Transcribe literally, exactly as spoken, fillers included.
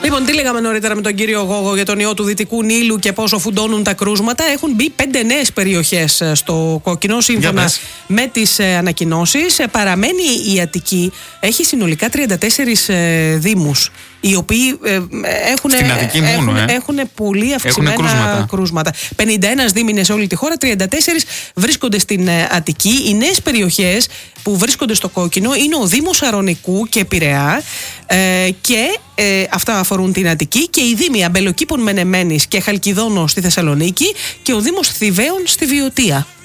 Λοιπόν, τι λέγαμε νωρίτερα με τον κύριο Γόγο για τον ιό του Δυτικού Νείλου και πόσο φουντώνουν τα κρούσματα. Έχουν μπει πέντε νέες περιοχές στο κόκκινο, σύμφωνα με τις ε, ανακοινώσεις. Ε, παραμένει η Αττική, έχει συνολικά τριάντα τέσσερις ε, δήμους, οι οποίοι ε, έχουν, έχουν, ε. έχουν πολύ αυξημένα έχουν κρούσματα. κρούσματα. πενήντα ένα δήμοι είναι σε όλη τη χώρα, τριάντα τέσσερις βρίσκονται στην ε, Αττική. Οι νέες περιοχές που βρίσκονται στο κόκκινο είναι ο Δήμος Αρωνικού και Πειραιά, ε, και ε, αυτά αφορούν την Αττική, και οι Δήμοι Αμπελοκήπων Μενεμένης και Χαλκιδόνος στη Θεσσαλονίκη και ο Δήμος Θηβαίων στη Βιωτία.